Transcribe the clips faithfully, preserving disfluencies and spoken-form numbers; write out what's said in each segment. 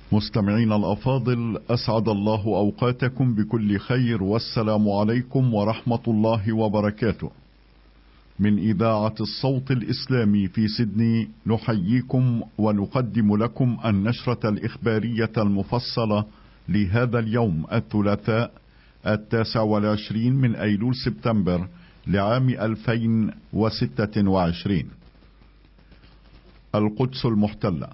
مستمعين الأفاضل، أسعد الله أوقاتكم بكل خير، والسلام عليكم ورحمة الله وبركاته. من إذاعة الصوت الإسلامي في سيدني نحييكم ونقدم لكم النشرة الإخبارية المفصلة لهذا اليوم الثلاثاء التاسع والعشرين من أيلول سبتمبر لعام ألفين وستة وعشرين. القدس المحتلة.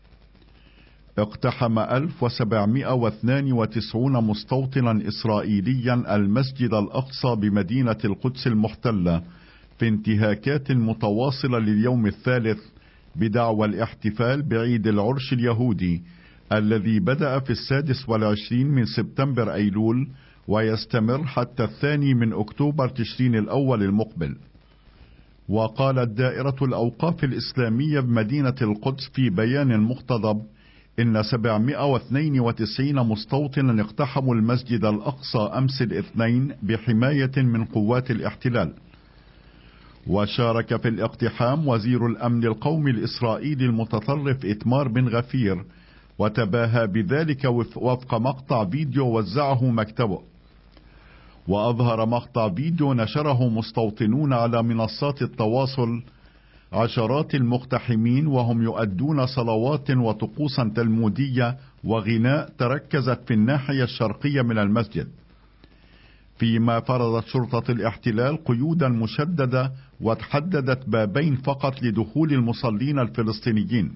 اقتحم ألف وسبعمائة واثنين وتسعين مستوطنا إسرائيليا المسجد الأقصى بمدينة القدس المحتلة في انتهاكات متواصلة لليوم الثالث بدعوى الاحتفال بعيد العرش اليهودي الذي بدأ في السادس والعشرين من سبتمبر أيلول ويستمر حتى الثاني من أكتوبر تشرين الأول المقبل. وقالت دائرة الأوقاف الإسلامية بمدينة القدس في بيان مقتضب إن سبعمائة واثنين وتسعين مستوطنا اقتحموا المسجد الأقصى أمس الاثنين بحماية من قوات الاحتلال. وشارك في الاقتحام وزير الأمن القومي الإسرائيلي المتطرف إتمار بن غفير، وتباهى بذلك وفق مقطع فيديو وزعه مكتبه. وأظهر مقطع فيديو نشره مستوطنون على منصات التواصل عشرات المقتحمين وهم يؤدون صلوات وطقوسا تلمودية وغناء تركزت في الناحية الشرقية من المسجد، فيما فرضت شرطة الاحتلال قيودا مشددة وتحددت بابين فقط لدخول المصلين الفلسطينيين.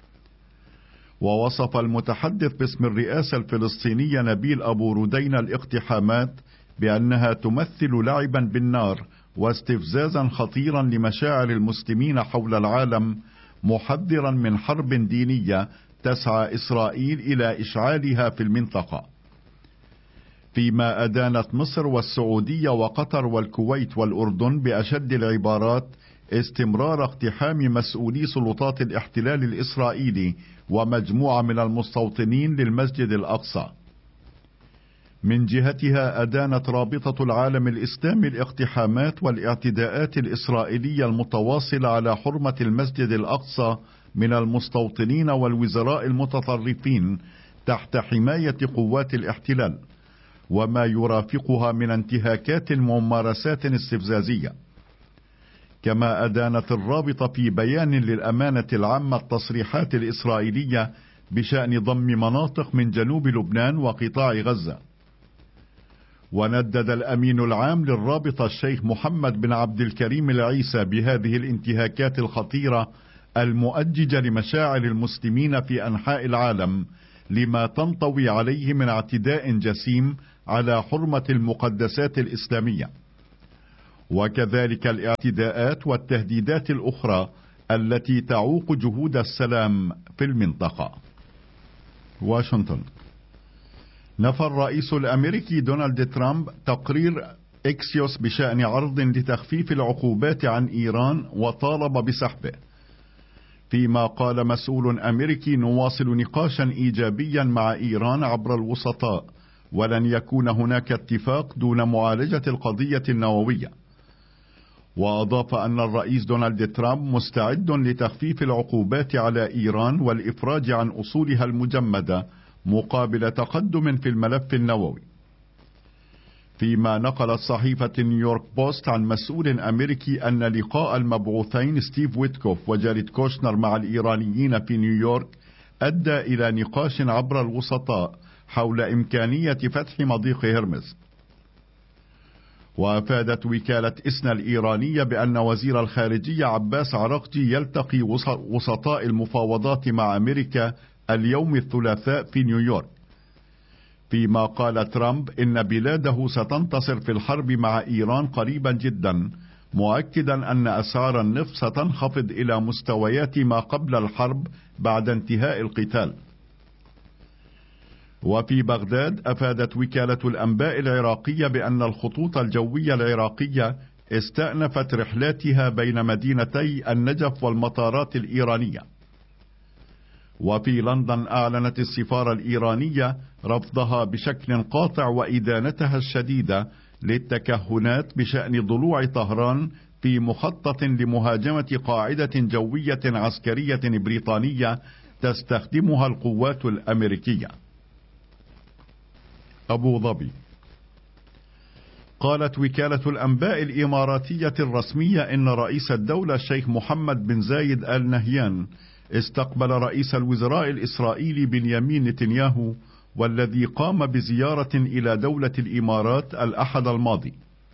ووصف المتحدث باسم الرئاسة الفلسطينية نبيل أبو ردين الاقتحامات بأنها تمثل لعبا بالنار واستفزازا خطيرا لمشاعر المسلمين حول العالم، محذرا من حرب دينية تسعى إسرائيل إلى إشعالها في المنطقة. فيما أدانت مصر والسعودية وقطر والكويت والأردن بأشد العبارات استمرار اقتحام مسؤولي سلطات الاحتلال الإسرائيلي ومجموعة من المستوطنين للمسجد الأقصى. من جهتها أدانت رابطة العالم الإسلامي الاقتحامات والاعتداءات الإسرائيلية المتواصلة على حرمة المسجد الأقصى من المستوطنين والوزراء المتطرفين تحت حماية قوات الاحتلال، وما يرافقها من انتهاكات وممارسات استفزازية. كما أدانت الرابطة في بيان للأمانة العامة التصريحات الإسرائيلية بشأن ضم مناطق من جنوب لبنان وقطاع غزة. وندد الأمين العام للرابطة الشيخ محمد بن عبد الكريم العيسى بهذه الانتهاكات الخطيرة المؤججة لمشاعر المسلمين في أنحاء العالم لما تنطوي عليه من اعتداء جسيم على حرمة المقدسات الإسلامية، وكذلك الاعتداءات والتهديدات الأخرى التي تعوق جهود السلام في المنطقة. واشنطن. نفى الرئيس الأمريكي دونالد ترامب تقرير إكسيوس بشأن عرض لتخفيف العقوبات عن إيران وطالب بسحبه، فيما قال مسؤول أمريكي: نواصل نقاشا إيجابيا مع إيران عبر الوسطاء، ولن يكون هناك اتفاق دون معالجة القضية النووية. وأضاف أن الرئيس دونالد ترامب مستعد لتخفيف العقوبات على إيران والإفراج عن أصولها المجمدة مقابل تقدم في الملف النووي. فيما نقلت صحيفة نيويورك بوست عن مسؤول أمريكي أن لقاء المبعوثين ستيف ويتكوف وجاريد كوشنر مع الإيرانيين في نيويورك أدى إلى نقاش عبر الوسطاء حول إمكانية فتح مضيق هرمز. وأفادت وكالة إسنا الإيرانية بأن وزير الخارجية عباس عراقجي يلتقي وسطاء المفاوضات مع أمريكا اليوم الثلاثاء في نيويورك. فيما قال ترامب إن بلاده ستنتصر في الحرب مع إيران قريبا جدا، مؤكدا أن أسعار النفط ستنخفض إلى مستويات ما قبل الحرب بعد انتهاء القتال. وفي بغداد أفادت وكالة الأنباء العراقية بأن الخطوط الجوية العراقية استأنفت رحلاتها بين مدينتي النجف والمطارات الإيرانية. وفي لندن أعلنت السفارة الإيرانية رفضها بشكل قاطع وإدانتها الشديدة للتكهنات بشأن ضلوع طهران في مخطط لمهاجمة قاعدة جوية عسكرية بريطانية تستخدمها القوات الأمريكية. أبو ظبي. قالت وكالة الأنباء الإماراتية الرسمية إن رئيس الدولة الشيخ محمد بن زايد آل نهيان استقبل رئيس الوزراء الإسرائيلي بنيامين نتنياهو، والذي قام بزيارة إلى دولة الإمارات الأحد الماضي.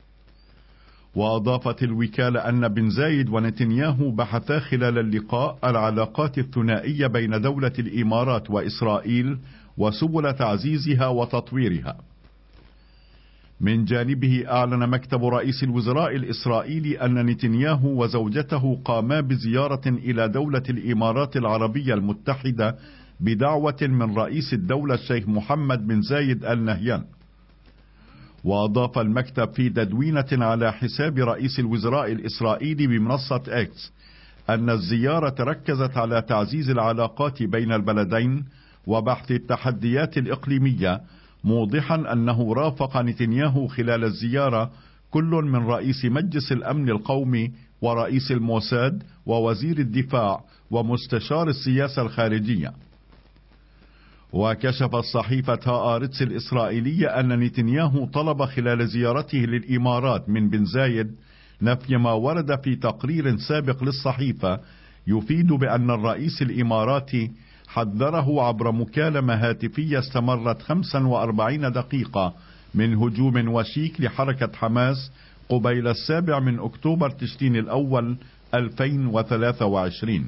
وأضافت الوكالة أن بن زايد ونتنياهو بحثا خلال اللقاء العلاقات الثنائية بين دولة الإمارات وإسرائيل وسبل تعزيزها وتطويرها. من جانبه أعلن مكتب رئيس الوزراء الإسرائيلي أن نتنياهو وزوجته قاما بزيارة إلى دولة الإمارات العربية المتحدة بدعوة من رئيس الدولة الشيخ محمد بن زايد آل نهيان. وأضاف المكتب في تدوينة على حساب رئيس الوزراء الإسرائيلي بمنصة إكس أن الزيارة ركزت على تعزيز العلاقات بين البلدين وبحث التحديات الإقليمية، موضحا أنه رافق نتنياهو خلال الزيارة كل من رئيس مجلس الأمن القومي ورئيس الموساد ووزير الدفاع ومستشار السياسة الخارجية. وكشفت صحيفة هآرتس الإسرائيلية أن نتنياهو طلب خلال زيارته للإمارات من بن زايد نفي ما ورد في تقرير سابق للصحيفة يفيد بأن الرئيس الإماراتي حذره عبر مكالمة هاتفية استمرت خمسا وأربعين دقيقة من هجوم وشيك لحركة حماس قبيل السابع من أكتوبر تشرين الأول ألفين وثلاثة وعشرين.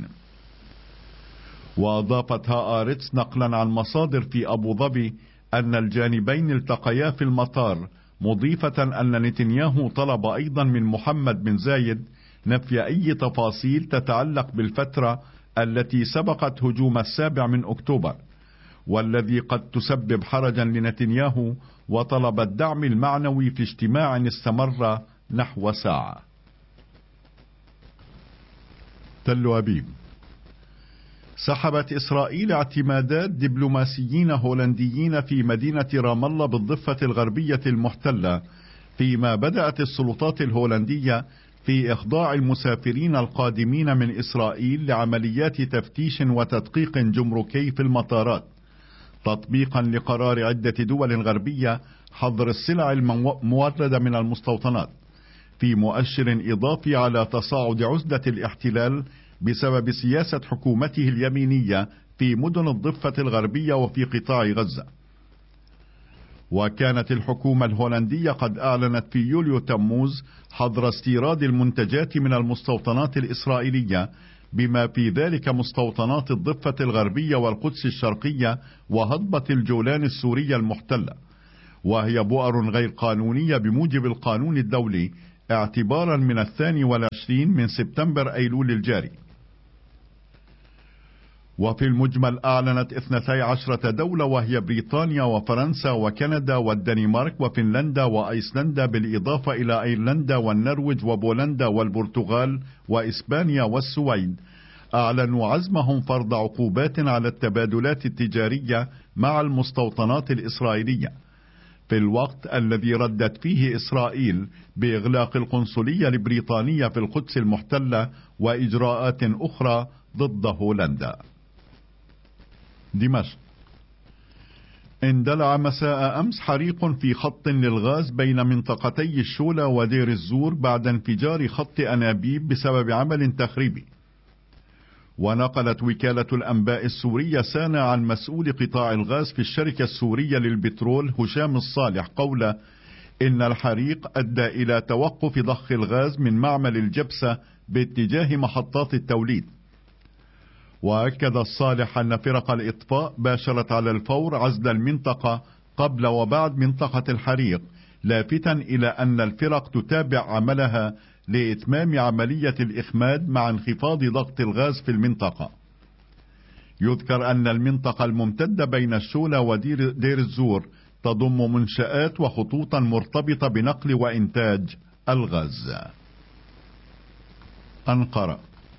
وأضافت هآرتس نقلا عن مصادر في أبو ظبي أن الجانبين التقيا في المطار، مضيفة أن نتنياهو طلب أيضا من محمد بن زايد نفي أي تفاصيل تتعلق بالفترة التي سبقت هجوم السابع من أكتوبر، والذي قد تسبب حرجا لنتنياهو، وطلب الدعم المعنوي في اجتماع استمر نحو ساعة. تل أبيب. سحبت إسرائيل اعتمادات دبلوماسيين هولنديين في مدينة رام الله بالضفة الغربية المحتلة، فيما بدأت السلطات الهولندية في إخضاع المسافرين القادمين من إسرائيل لعمليات تفتيش وتدقيق جمركي في المطارات، تطبيقا لقرار عدة دول غربية حظر السلع الموردة من المستوطنات، في مؤشر إضافي على تصاعد عزلة الاحتلال بسبب سياسة حكومته اليمينية في مدن الضفة الغربية وفي قطاع غزة. وكانت الحكومة الهولندية قد أعلنت في يوليو تموز حظر استيراد المنتجات من المستوطنات الإسرائيلية، بما في ذلك مستوطنات الضفة الغربية والقدس الشرقية وهضبة الجولان السورية المحتلة، وهي بؤر غير قانونية بموجب القانون الدولي اعتبارا من الثاني والعشرين من سبتمبر أيلول الجاري. وفي المجمل أعلنت اثنتي عشرة دولة وهي بريطانيا وفرنسا وكندا والدنمارك وفنلندا وأيسلندا بالإضافة إلى أيرلندا والنرويج وبولندا والبرتغال وإسبانيا والسويد، أعلنوا عزمهم فرض عقوبات على التبادلات التجارية مع المستوطنات الإسرائيلية، في الوقت الذي ردت فيه إسرائيل بإغلاق القنصلية البريطانية في القدس المحتلة وإجراءات أخرى ضد هولندا. دمشق. اندلع مساء أمس حريق في خط للغاز بين منطقتي الشولة ودير الزور بعد انفجار خط أنابيب بسبب عمل تخريبي. ونقلت وكالة الأنباء السورية سانا عن مسؤول قطاع الغاز في الشركة السورية للبترول هشام الصالح قوله إن الحريق أدى إلى توقف ضخ الغاز من معمل الجبسة باتجاه محطات التوليد. وأكد الصالح أن فرق الإطفاء باشرت على الفور عزل المنطقة قبل وبعد منطقة الحريق، لافتا إلى أن الفرق تتابع عملها لإتمام عملية الإخماد مع انخفاض ضغط الغاز في المنطقة. يذكر أن المنطقة الممتدة بين الشولة ودير دير الزور تضم منشآت وخطوطا مرتبطة بنقل وإنتاج الغاز. أنقرة.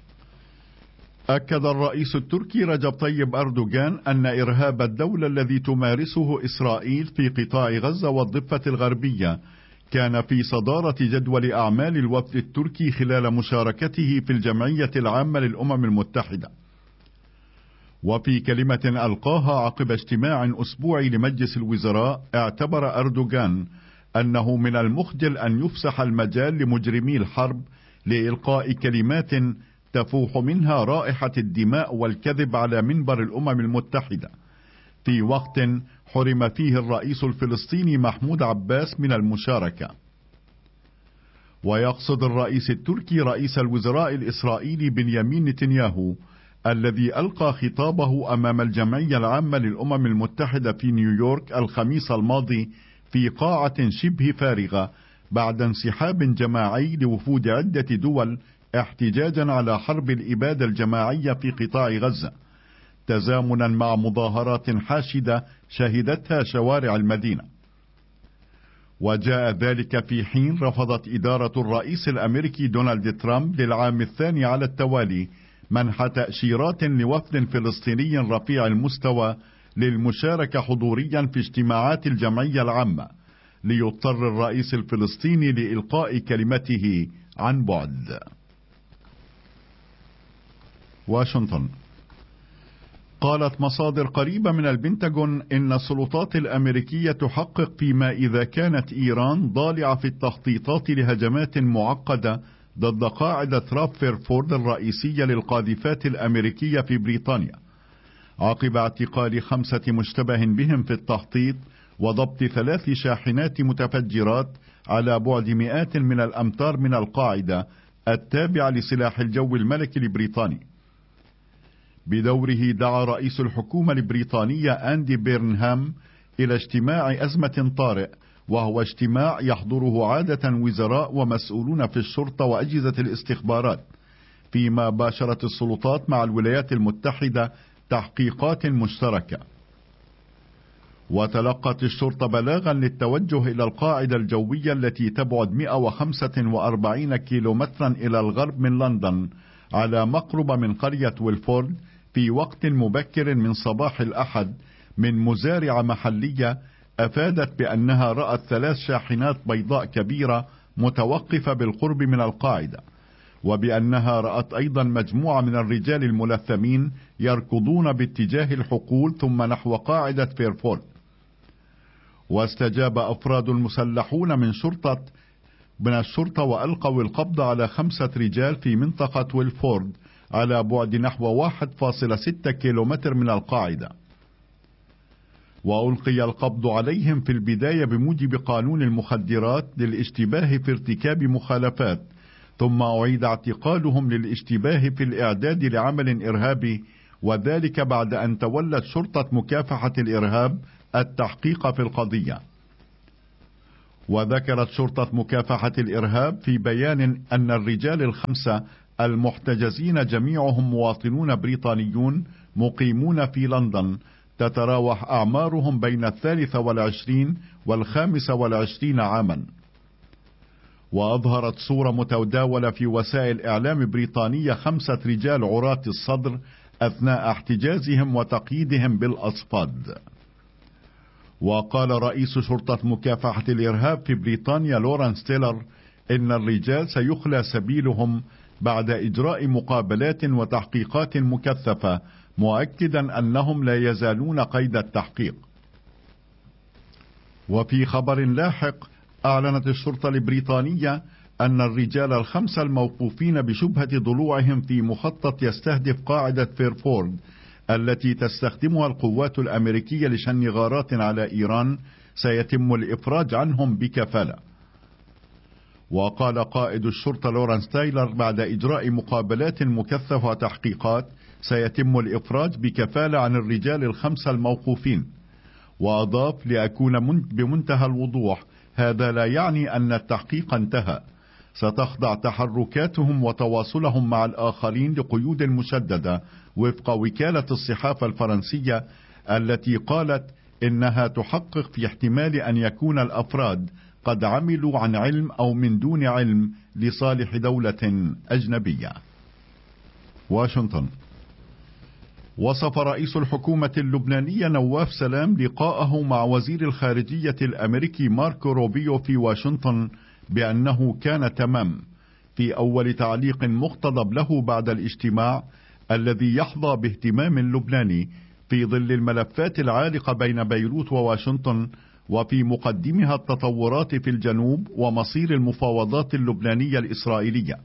أكد الرئيس التركي رجب طيب أردوغان أن إرهاب الدولة الذي تمارسه إسرائيل في قطاع غزة والضفة الغربية كان في صدارة جدول أعمال الوفد التركي خلال مشاركته في الجمعية العامة للأمم المتحدة. وفي كلمة ألقاها عقب اجتماع أسبوعي لمجلس الوزراء، اعتبر أردوغان أنه من المخجل أن يفسح المجال لمجرمي الحرب لإلقاء كلمات تفوح منها رائحة الدماء والكذب على منبر الأمم المتحدة، في وقت حرم فيه الرئيس الفلسطيني محمود عباس من المشاركة. ويقصد الرئيس التركي رئيس الوزراء الإسرائيلي بنيامين نتنياهو، الذي ألقى خطابه أمام الجمعية العامة للأمم المتحدة في نيويورك الخميس الماضي في قاعة شبه فارغة بعد انسحاب جماعي لوفود عدة دول احتجاجا على حرب الإبادة الجماعية في قطاع غزة، تزامنا مع مظاهرات حاشدة شهدتها شوارع المدينة. وجاء ذلك في حين رفضت إدارة الرئيس الأمريكي دونالد ترامب للعام الثاني على التوالي منح تأشيرات لوفد فلسطيني رفيع المستوى للمشاركة حضوريا في اجتماعات الجمعية العامة، ليضطر الرئيس الفلسطيني لإلقاء كلمته عن بعد. واشنطن. قالت مصادر قريبة من البنتاغون إن السلطات الأمريكية تحقق فيما إذا كانت إيران ضالعة في التخطيطات لهجمات معقدة ضد قاعدة رابفيرفورد الرئيسية للقاذفات الأمريكية في بريطانيا، عقب اعتقال خمسة مشتبه بهم في التخطيط وضبط ثلاث شاحنات متفجرات على بعد مئات من الأمتار من القاعدة التابعة لسلاح الجو الملكي البريطاني. بدوره دعا رئيس الحكومة البريطانية أندي بيرنهام إلى اجتماع أزمة طارئ، وهو اجتماع يحضره عادة وزراء ومسؤولون في الشرطة وأجهزة الاستخبارات، فيما باشرت السلطات مع الولايات المتحدة تحقيقات مشتركة. وتلقت الشرطة بلاغا للتوجه إلى القاعدة الجوية التي تبعد مئة وخمسة وأربعين كيلومترا إلى الغرب من لندن على مقرب من قرية ويلفورد في وقت مبكر من صباح الأحد من مزارعة محلية أفادت بأنها رأت ثلاث شاحنات بيضاء كبيرة متوقفة بالقرب من القاعدة، وبأنها رأت أيضا مجموعة من الرجال الملثمين يركضون باتجاه الحقول ثم نحو قاعدة فيرفورد. واستجاب أفراد مسلحون من شرطة من الشرطة وألقوا القبض على خمسة رجال في منطقة ويلفورد على بعد نحو واحد فاصلة ستة كيلومتر من القاعدة. وألقي القبض عليهم في البداية بموجب قانون المخدرات للاشتباه في ارتكاب مخالفات، ثم أعيد اعتقالهم للاشتباه في الإعداد لعمل إرهابي، وذلك بعد أن تولت شرطة مكافحة الإرهاب التحقيق في القضية. وذكرت شرطة مكافحة الإرهاب في بيان أن الرجال الخمسة المحتجزين جميعهم مواطنون بريطانيون مقيمون في لندن، تتراوح أعمارهم بين الثالثة والعشرين والخامسة والعشرين عاما. وأظهرت صورة متداولة في وسائل إعلام بريطانية خمسة رجال عراة الصدر أثناء احتجازهم وتقييدهم بالأصفاد. وقال رئيس شرطة مكافحة الإرهاب في بريطانيا لورانس تيلر إن الرجال سيخلى سبيلهم بعد إجراء مقابلات وتحقيقات مكثفة، مؤكدا أنهم لا يزالون قيد التحقيق. وفي خبر لاحق أعلنت الشرطة البريطانية أن الرجال الخمسة الموقوفين بشبهة ضلوعهم في مخطط يستهدف قاعدة فيرفورد التي تستخدمها القوات الأمريكية لشن غارات على إيران سيتم الإفراج عنهم بكفالة. وقال قائد الشرطة لورانس تايلر بعد إجراء مقابلات مكثفة وتحقيقات سيتم الإفراج بكفالة عن الرجال الخمسة الموقوفين. وأضاف: لأكون بمنتهى الوضوح، هذا لا يعني أن التحقيق انتهى، ستخضع تحركاتهم وتواصلهم مع الآخرين لقيود مشددة وفق وكالة الصحافة الفرنسية التي قالت إنها تحقق في احتمال أن يكون الأفراد قد عملوا عن علم أو من دون علم لصالح دولة أجنبية. واشنطن. وصف رئيس الحكومة اللبنانية نواف سلام لقاءه مع وزير الخارجية الأمريكي ماركو روبيو في واشنطن بأنه كان تمام، في أول تعليق مقتضب له بعد الاجتماع الذي يحظى باهتمام لبناني في ظل الملفات العالقة بين بيروت وواشنطن، وفي مقدمها التطورات في الجنوب ومصير المفاوضات اللبنانية الإسرائيلية.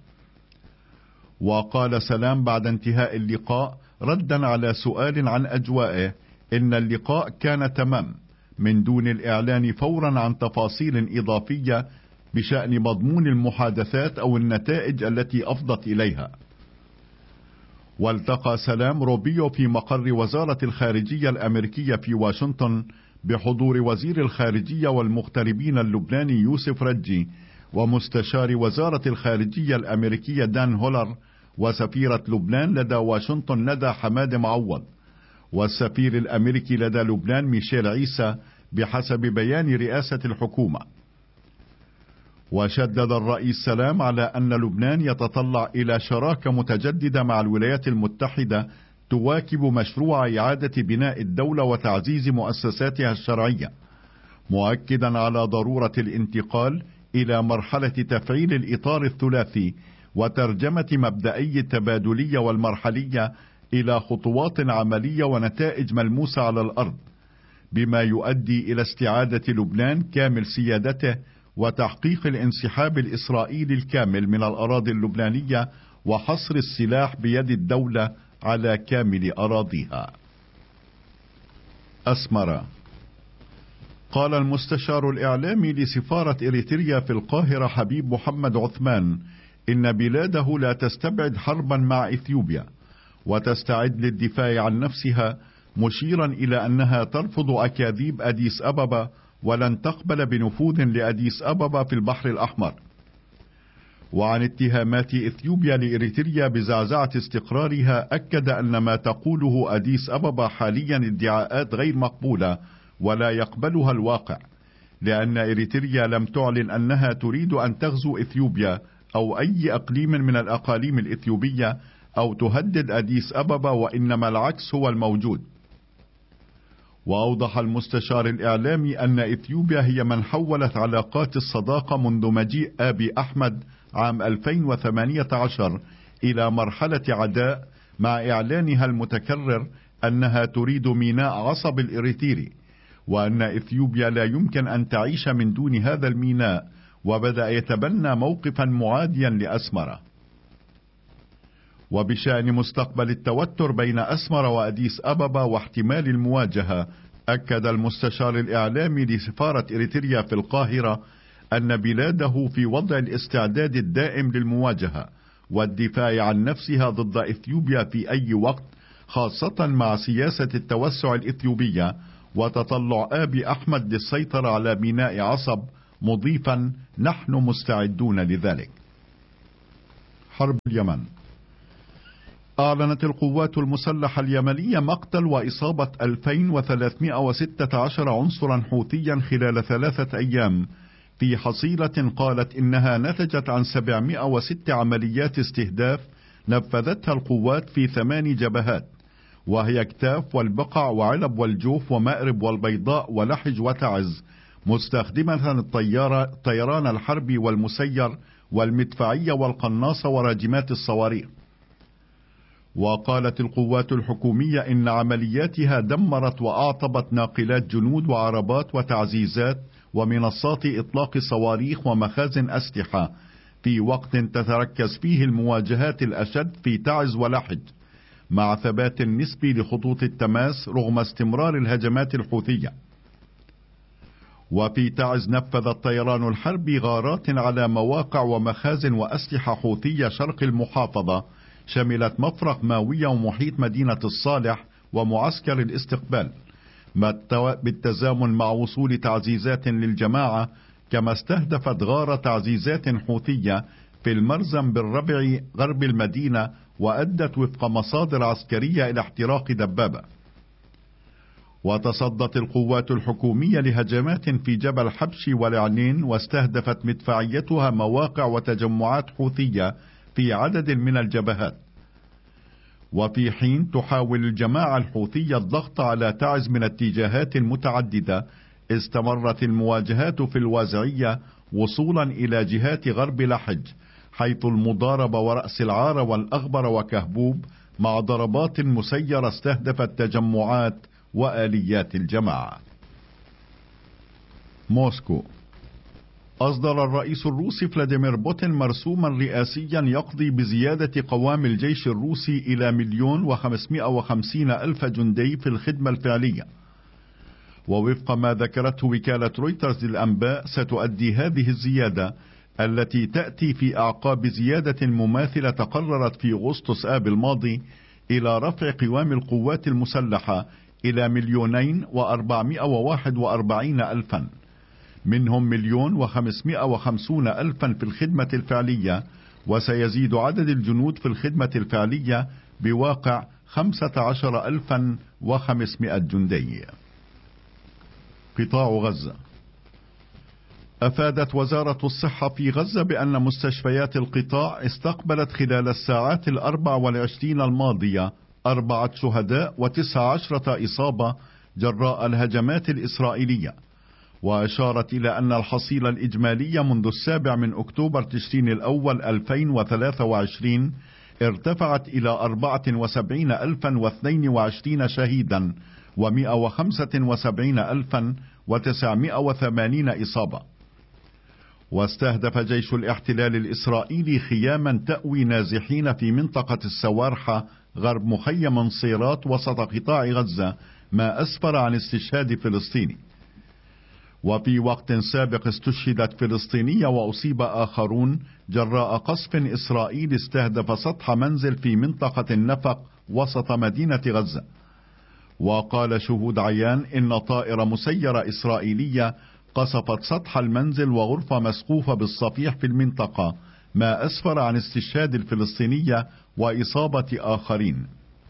وقال سلام بعد انتهاء اللقاء ردا على سؤال عن أجوائه إن اللقاء كان تمام من دون الإعلان فورا عن تفاصيل إضافية بشأن مضمون المحادثات أو النتائج التي أفضت إليها. والتقى سلام روبيو في مقر وزارة الخارجية الأمريكية في واشنطن بحضور وزير الخارجية والمغتربين اللبناني يوسف رجي، ومستشار وزارة الخارجية الأمريكية دان هولر، وسفيرة لبنان لدى واشنطن ندى حماد معوض، والسفير الأمريكي لدى لبنان ميشيل عيسى بحسب بيان رئاسة الحكومة. وشدد الرئيس سلام على أن لبنان يتطلع إلى شراكة متجددة مع الولايات المتحدة تواكب مشروع إعادة بناء الدولة وتعزيز مؤسساتها الشرعية، مؤكدا على ضرورة الانتقال إلى مرحلة تفعيل الإطار الثلاثي وترجمة مبدئي التبادلية والمرحلية إلى خطوات عملية ونتائج ملموسة على الأرض، بما يؤدي إلى استعادة لبنان كامل سيادته وتحقيق الانسحاب الإسرائيلي الكامل من الأراضي اللبنانية وحصر السلاح بيد الدولة على كامل أراضيها. أسمرة. قال المستشار الإعلامي لسفارة إريتريا في القاهرة حبيب محمد عثمان إن بلاده لا تستبعد حربا مع إثيوبيا وتستعد للدفاع عن نفسها، مشيرا إلى أنها ترفض أكاذيب أديس أبابا ولن تقبل بنفوذ لأديس أبابا في البحر الأحمر. وعن اتهامات إثيوبيا لإريتريا بزعزعة استقرارها، أكد أن ما تقوله أديس أبابا حاليا ادعاءات غير مقبولة ولا يقبلها الواقع، لأن إريتريا لم تعلن أنها تريد أن تغزو إثيوبيا أو أي أقليم من الأقاليم الإثيوبية أو تهدد أديس أبابا، وإنما العكس هو الموجود. وأوضح المستشار الإعلامي أن إثيوبيا هي من حولت علاقات الصداقة منذ مجيء آبي أحمد عام ألفين وثمانية عشر إلى مرحلة عداء، مع إعلانها المتكرر أنها تريد ميناء عصب الإريتري، وأن إثيوبيا لا يمكن أن تعيش من دون هذا الميناء، وبدأ يتبنى موقفا معاديا لأسمرة. وبشأن مستقبل التوتر بين أسمرة وأديس أبابا واحتمال المواجهة، أكد المستشار الإعلامي لسفارة إريتريا في القاهرة أن بلاده في وضع الاستعداد الدائم للمواجهة والدفاع عن نفسها ضد إثيوبيا في أي وقت، خاصة مع سياسة التوسع الإثيوبية وتطلع آبي أحمد للسيطرة على ميناء عصب، مضيفا نحن مستعدون لذلك. حرب اليمن. أعلنت القوات المسلحة اليمنية مقتل وإصابة ألفين وثلاثمائة وستة عشر عنصرا حوثيا خلال ثلاثة أيام، في حصيلة قالت إنها نتجت عن سبعمائة وستة عمليات استهداف نفذتها القوات في ثمان جبهات، وهي كتاف والبقع وعلب والجوف ومأرب والبيضاء ولحج وتعز، مستخدمة الطيارة الطيران الحربي والمسير والمدفعية والقناصة وراجمات الصواريخ. وقالت القوات الحكومية إن عملياتها دمرت وأعطبت ناقلات جنود وعربات وتعزيزات ومنصات إطلاق صواريخ ومخازن أسلحة، في وقت تتركز فيه المواجهات الأشد في تعز ولحج، مع ثبات نسبي لخطوط التماس رغم استمرار الهجمات الحوثية. وفي تعز نفذ الطيران الحربي غارات على مواقع ومخازن وأسلحة حوثية شرق المحافظة، شملت مفرق ماوية ومحيط مدينة الصالح ومعسكر الاستقبال، بالتزامن مع وصول تعزيزات للجماعة، كما استهدفت غارة تعزيزات حوثية في المرزم بالربع غرب المدينة، وأدت وفق مصادر عسكرية إلى احتراق دبابة. وتصدت القوات الحكومية لهجمات في جبل حبشي والعنين، واستهدفت مدفعيتها مواقع وتجمعات حوثية في عدد من الجبهات. وفي حين تحاول الجماعة الحوثية الضغط على تعز من اتجاهات متعددة، استمرت المواجهات في الوازعية وصولا إلى جهات غرب لحج، حيث المضاربة ورأس العار والأغبر وكهبوب مع ضربات مسيرة استهدفت تجمعات وآليات الجماعة. موسكو. أصدر الرئيس الروسي فلاديمير بوتين مرسوما رئاسيا يقضي بزيادة قوام الجيش الروسي إلى مليون وخمسمائة وخمسين ألف جندي في الخدمة الفعلية. ووفق ما ذكرته وكالة رويترز للأنباء، ستؤدي هذه الزيادة التي تأتي في أعقاب زيادة مماثلة تقررت في أغسطس آب الماضي إلى رفع قوام القوات المسلحة إلى مليونين وأربعمائة وواحد وأربعين ألفا، منهم مليون وخمسمائة وخمسون ألفا في الخدمة الفعلية، وسيزيد عدد الجنود في الخدمة الفعلية بواقع خمسة عشر ألفا وخمسمائة جندي. قطاع غزة. أفادت وزارة الصحة في غزة بأن مستشفيات القطاع استقبلت خلال الساعات الأربع والعشرين الماضية أربعة شهداء وتسع عشرة إصابة جراء الهجمات الإسرائيلية، وأشارت إلى أن الحصيلة الإجمالية منذ السابع من أكتوبر تشرين الأول ألفين وثلاثة وعشرين ارتفعت إلى أربعة وسبعين ألفا واثنين وعشرين شهيدا ومائة وخمسة وسبعين ألفا وتسعمائة وثمانين إصابة. واستهدف جيش الاحتلال الإسرائيلي خياما تأوي نازحين في منطقة السوارحة غرب مخيم صيرات وسط قطاع غزة، ما أسفر عن استشهاد فلسطيني. وفي وقت سابق استشهدت فلسطينية وأصيب آخرون جراء قصف إسرائيلي استهدف سطح منزل في منطقة النفق وسط مدينة غزة. وقال شهود عيان إن طائرة مسيرة إسرائيلية قصفت سطح المنزل وغرفة مسقوفة بالصفيح في المنطقة، ما أسفر عن استشهاد الفلسطينية وإصابة آخرين.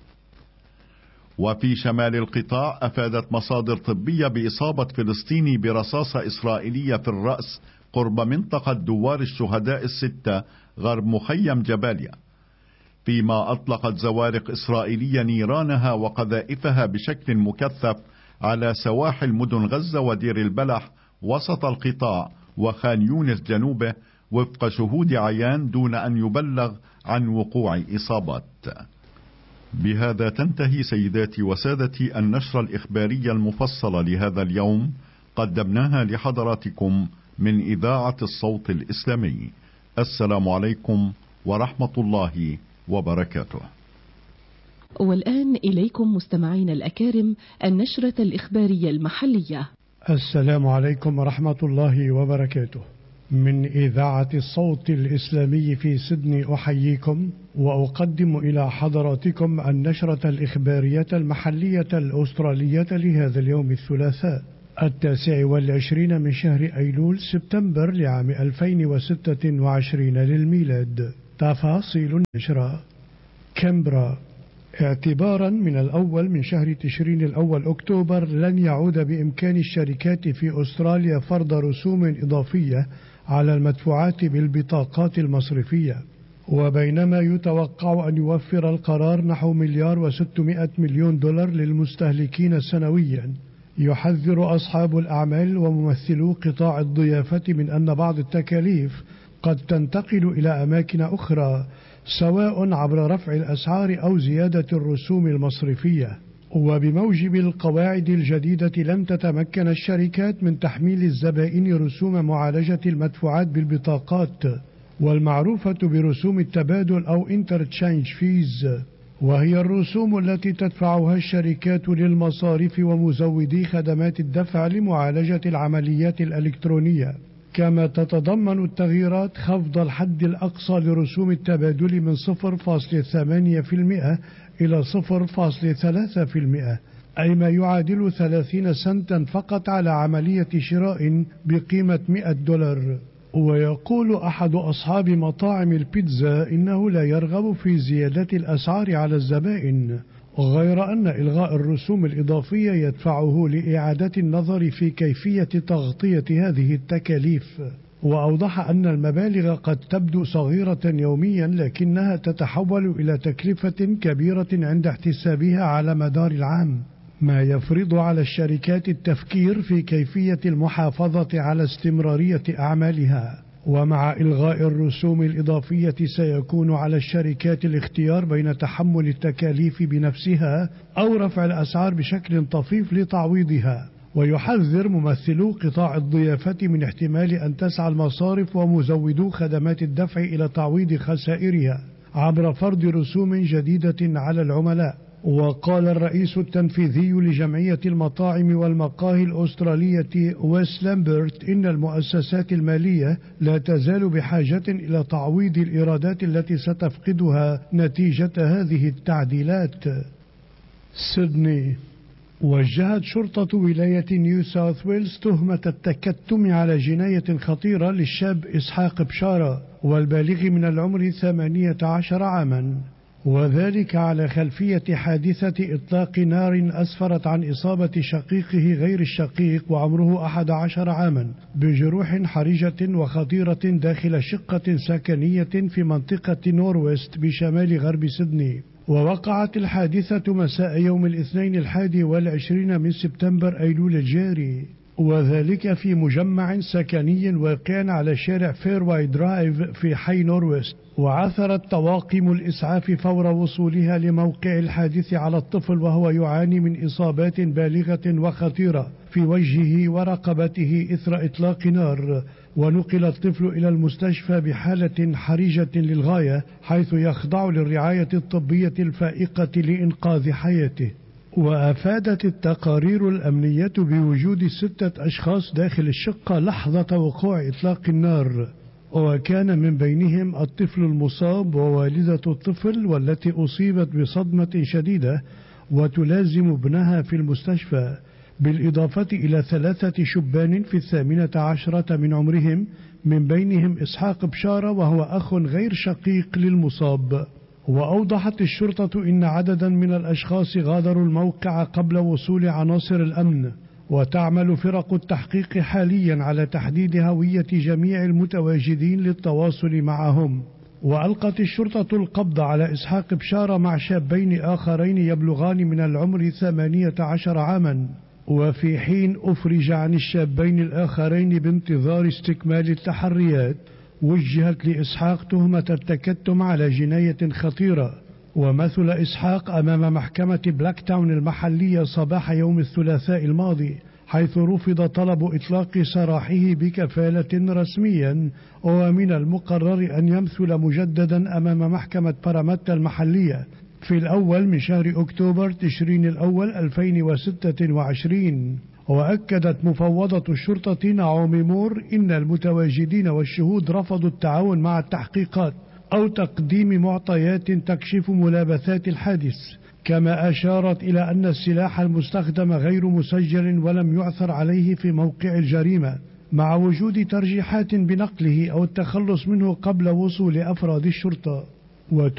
وفي شمال القطاع أفادت مصادر طبية بإصابة فلسطيني برصاصة إسرائيلية في الرأس قرب منطقة دوار الشهداء الستة غرب مخيم جباليا، فيما أطلقت زوارق إسرائيلية نيرانها وقذائفها بشكل مكثف على سواحل مدن غزة ودير البلح وسط القطاع وخان يونس جنوبه، وفق شهود عيان، دون أن يبلغ عن وقوع إصابات. بهذا تنتهي سيداتي وسادتي النشرة الإخبارية المفصلة لهذا اليوم، قدمناها لحضراتكم من إذاعة الصوت الإسلامي. السلام عليكم ورحمة الله وبركاته. والآن إليكم مستمعين الأكارم النشرة الإخبارية المحلية. السلام عليكم ورحمة الله وبركاته. من إذاعة الصوت الإسلامي في سيدني أحييكم وأقدم إلى حضراتكم النشرة الإخبارية المحلية الأسترالية لهذا اليوم الثلاثاء التاسع والعشرين من شهر أيلول سبتمبر لعام ألفين وستة وعشرين للميلاد. تفاصيل النشرة. كامبرا. اعتبارا من الأول من شهر تشرين الأول أكتوبر لن يعود بإمكان الشركات في أستراليا فرض رسوم إضافية على المدفوعات بالبطاقات المصرفية. وبينما يتوقع أن يوفر القرار نحو مليار وستمائة مليون دولار للمستهلكين سنويا، يحذر أصحاب الأعمال وممثلو قطاع الضيافة من أن بعض التكاليف قد تنتقل إلى أماكن أخرى، سواء عبر رفع الأسعار أو زيادة الرسوم المصرفية. وبموجب القواعد الجديدة لن تتمكن الشركات من تحميل الزبائن رسوم معالجة المدفوعات بالبطاقات، والمعروفة برسوم التبادل أو interchange fees، وهي الرسوم التي تدفعها الشركات للمصارف ومزودي خدمات الدفع لمعالجة العمليات الإلكترونية. كما تتضمن التغييرات خفض الحد الأقصى لرسوم التبادل من صفر فاصلة ثمانية بالمئة إلى صفر فاصلة ثلاثة بالمئة، أي ما يعادل ثلاثين سنتا فقط على عملية شراء بقيمة مئة دولار. ويقول أحد أصحاب مطاعم البيتزا إنه لا يرغب في زيادة الأسعار على الزبائن، غير أن إلغاء الرسوم الإضافية يدفعه لإعادة النظر في كيفية تغطية هذه التكاليف. وأوضح أن المبالغ قد تبدو صغيرة يوميا، لكنها تتحول إلى تكلفة كبيرة عند احتسابها على مدار العام، ما يفرض على الشركات التفكير في كيفية المحافظة على استمرارية أعمالها. ومع إلغاء الرسوم الإضافية سيكون على الشركات الاختيار بين تحمل التكاليف بنفسها أو رفع الأسعار بشكل طفيف لتعويضها. ويحذر ممثلو قطاع الضيافة من احتمال أن تسعى المصارف ومزودو خدمات الدفع إلى تعويض خسائرها عبر فرض رسوم جديدة على العملاء. وقال الرئيس التنفيذي لجمعية المطاعم والمقاهي الأسترالية ويس لامبرت إن المؤسسات المالية لا تزال بحاجة إلى تعويض الإيرادات التي ستفقدها نتيجة هذه التعديلات. سيدني. وجهت شرطة ولاية نيو ساوث ويلز تهمة التكتم على جناية خطيرة للشاب إسحاق بشارة والبالغ من العمر ثمانية عشر عاما، وذلك على خلفية حادثة إطلاق نار أسفرت عن إصابة شقيقه غير الشقيق وعمره أحد عشر عاما بجروح حرجة وخطيرة داخل شقة سكنية في منطقة نورويست بشمال غرب سيدني. ووقعت الحادثة مساء يوم الاثنين الحادي والعشرين من سبتمبر أيلول الجاري، وذلك في مجمع سكني واقع على شارع فيرواي درايف في حي نورويست. وعثرت طواقم الإسعاف فور وصولها لموقع الحادث على الطفل وهو يعاني من إصابات بالغة وخطيرة في وجهه ورقبته إثر إطلاق نار، ونقل الطفل إلى المستشفى بحالة حرجة للغاية حيث يخضع للرعاية الطبية الفائقة لإنقاذ حياته. وأفادت التقارير الأمنية بوجود ستة أشخاص داخل الشقة لحظة وقوع إطلاق النار، وكان من بينهم الطفل المصاب ووالدة الطفل والتي أصيبت بصدمة شديدة وتلازم ابنها في المستشفى، بالإضافة إلى ثلاثة شبان في الثامنة عشرة من عمرهم، من بينهم إسحاق بشارة وهو أخ غير شقيق للمصاب. وأوضحت الشرطة إن عددا من الأشخاص غادروا الموقع قبل وصول عناصر الأمن، وتعمل فرق التحقيق حاليا على تحديد هوية جميع المتواجدين للتواصل معهم. وألقت الشرطة القبض على إسحاق بشارة مع شابين آخرين يبلغان من العمر ثمانية عشر عاما، وفي حين أفرج عن الشابين الآخرين بانتظار استكمال التحريات. وجهت لإسحاق تهمة التكتم على جناية خطيرة، ومثل إسحاق أمام محكمة بلاك تاون المحلية صباح يوم الثلاثاء الماضي، حيث رفض طلب إطلاق سراحه بكفالة رسميا، ومن المقرر أن يمثل مجددا أمام محكمة باراماتا المحلية في الأول من شهر أكتوبر تشرين الأول ألفين وستة وعشرين. وأكدت مفوضة الشرطة نعومي مور إن المتواجدين والشهود رفضوا التعاون مع التحقيقات أو تقديم معطيات تكشف ملابسات الحادث، كما أشارت إلى أن السلاح المستخدم غير مسجل ولم يعثر عليه في موقع الجريمة، مع وجود ترجيحات بنقله أو التخلص منه قبل وصول أفراد الشرطة.